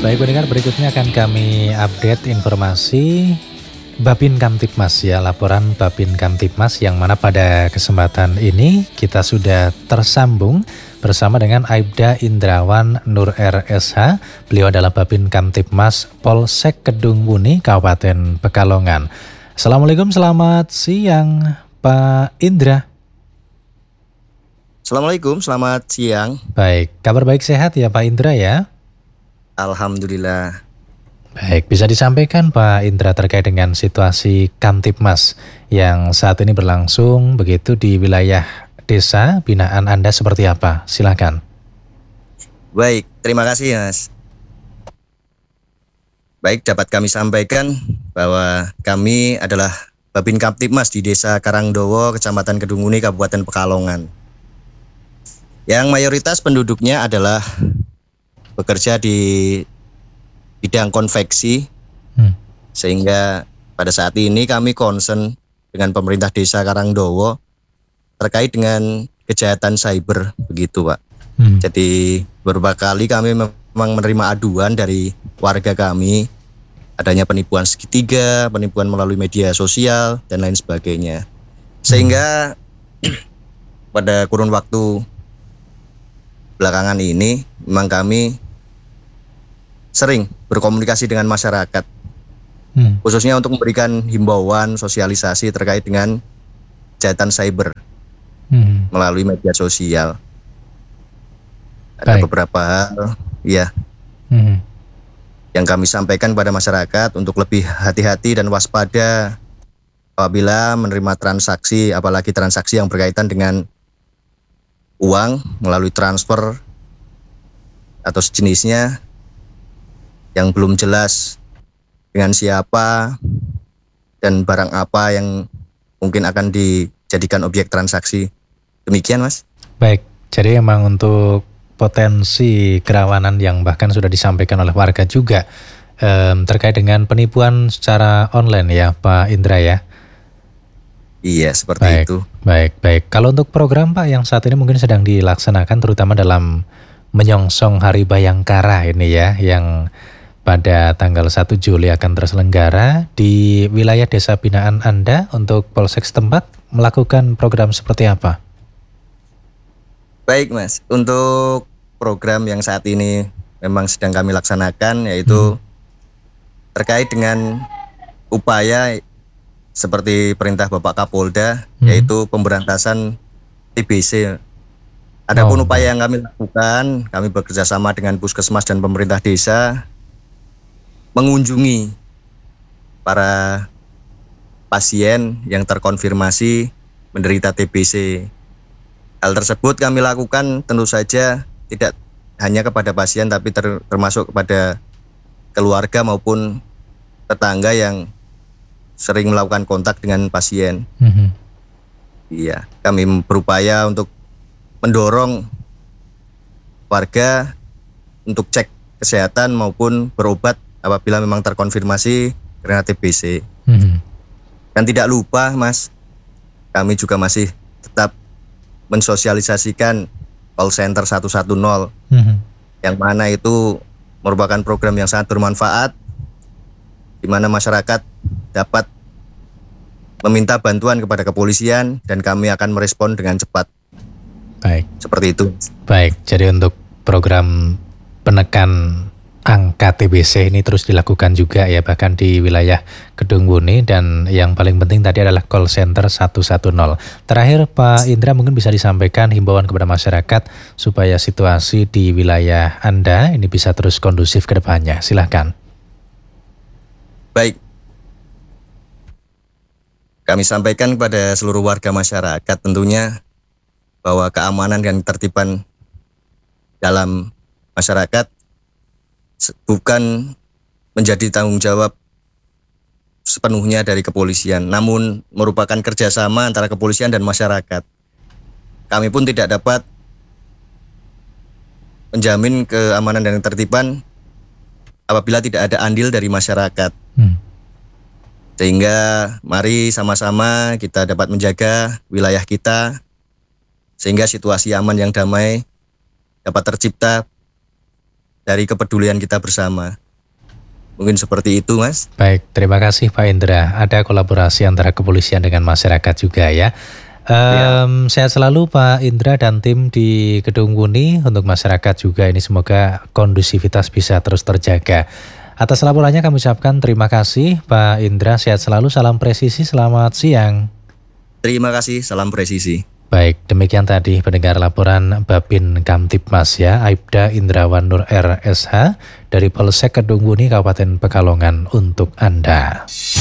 Baik pendengar, berikutnya akan kami update informasi Babin Kamtibmas ya, laporan Babin Kamtibmas yang mana pada kesempatan ini kita sudah tersambung bersama dengan Aibda Indrawan Nur RSH. Beliau adalah Babin Kamtibmas Polsek Kedung Muni, Kabupaten Pekalongan. Assalamualaikum, selamat siang Pak Indra. Assalamualaikum, selamat siang. Baik, kabar baik sehat ya Pak Indra ya? Alhamdulillah. Baik, bisa disampaikan Pak Indra terkait dengan situasi Kamtibmas yang saat ini berlangsung begitu di wilayah desa binaan Anda seperti apa? Silakan. Baik, terima kasih Mas. Baik, dapat kami sampaikan bahwa kami adalah Babin Kamtibmas di Desa Karangdowo, Kecamatan Kedung Muni, Kabupaten Pekalongan. Yang mayoritas penduduknya adalah bekerja di bidang konveksi, sehingga pada saat ini kami concern dengan pemerintah Desa Karangdowo terkait dengan kejahatan cyber, begitu Pak. Jadi beberapa kali kami memang menerima aduan dari warga kami, adanya penipuan segitiga, penipuan melalui media sosial, dan lain sebagainya. Sehingga pada kurun waktu belakangan ini memang kami sering berkomunikasi dengan masyarakat, khususnya untuk memberikan himbauan sosialisasi terkait dengan kejahatan cyber melalui media sosial. Ada beberapa hal ya yang kami sampaikan pada masyarakat untuk lebih hati-hati dan waspada apabila menerima transaksi, apalagi transaksi yang berkaitan dengan uang melalui transfer atau sejenisnya yang belum jelas dengan siapa dan barang apa yang mungkin akan dijadikan objek transaksi. Demikian Mas. Baik, jadi emang untuk potensi kerawanan yang bahkan sudah disampaikan oleh warga juga terkait dengan penipuan secara online ya Pak Indra ya? Iya, seperti itu. Baik. Kalau untuk program Pak yang saat ini mungkin sedang dilaksanakan terutama dalam menyongsong Hari Bayangkara ini ya, yang pada tanggal 1 Juli akan terselenggara di wilayah desa binaan Anda, untuk Polsek setempat melakukan program seperti apa? Baik Mas, untuk program yang saat ini memang sedang kami laksanakan yaitu terkait dengan upaya seperti perintah Bapak Kapolda, yaitu pemberantasan TBC. Adapun upaya yang kami lakukan, kami bekerja sama dengan Puskesmas dan pemerintah desa mengunjungi para pasien yang terkonfirmasi menderita TBC. Hal tersebut kami lakukan tentu saja tidak hanya kepada pasien, tapi termasuk kepada keluarga maupun tetangga yang sering melakukan kontak dengan pasien. Iya, kami berupaya untuk mendorong warga untuk cek kesehatan maupun berobat apabila memang terkonfirmasi karena TBC. Dan tidak lupa Mas, kami juga masih tetap mensosialisasikan call center 110 yang mana itu merupakan program yang sangat bermanfaat, di mana masyarakat dapat meminta bantuan kepada kepolisian dan kami akan merespon dengan cepat. Baik. Seperti itu. Baik, jadi untuk program penekan angka TBC ini terus dilakukan juga ya, bahkan di wilayah Kedung Muni, dan yang paling penting tadi adalah call center 110. Terakhir Pak Indra, mungkin bisa disampaikan himbauan kepada masyarakat supaya situasi di wilayah Anda ini bisa terus kondusif ke depannya. Silakan. Baik. Kami sampaikan kepada seluruh warga masyarakat tentunya bahwa keamanan dan ketertiban dalam masyarakat bukan menjadi tanggung jawab sepenuhnya dari kepolisian, namun merupakan kerjasama antara kepolisian dan masyarakat. Kami pun tidak dapat menjamin keamanan dan ketertiban apabila tidak ada andil dari masyarakat. Sehingga mari sama-sama kita dapat menjaga wilayah kita sehingga situasi aman yang damai dapat tercipta dari kepedulian kita bersama. Mungkin seperti itu, Mas. Baik, terima kasih Pak Indra. Ada kolaborasi antara kepolisian dengan masyarakat juga ya. Sehat selalu Pak Indra dan tim di Kedung Muni. Untuk masyarakat juga ini semoga kondusivitas bisa terus terjaga. Atas laporannya kami ucapkan terima kasih Pak Indra. Sehat selalu, salam presisi, selamat siang. Terima kasih, salam presisi. Baik, demikian tadi pendengar laporan Babin Kamtipmas ya, Aibda Indrawan Nur RSH dari Polsek Kedung Muni Kabupaten Pekalongan untuk Anda.